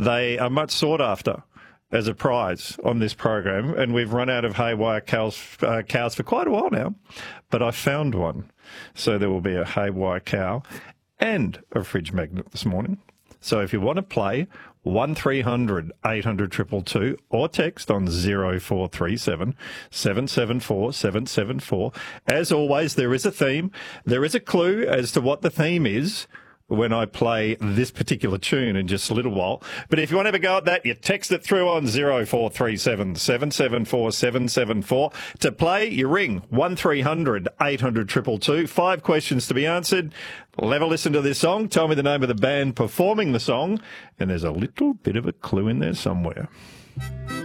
They are much sought after as a prize on this program, and we've run out of haywire cows for quite a while now, but I found one. So there will be a haywire cow and a fridge magnet this morning. So if you want to play, 1300 800 222 or text on 0437 774 774. As always, there is a theme. There is a clue as to what the theme is when I play this particular tune in just a little while. But if you want to have a go at that, you text it through on 0437 774 774. To play, you ring 1300 800 222. 5 questions to be answered. We'll have a listen to this song. Tell me the name of the band performing the song. And there's a little bit of a clue in there somewhere.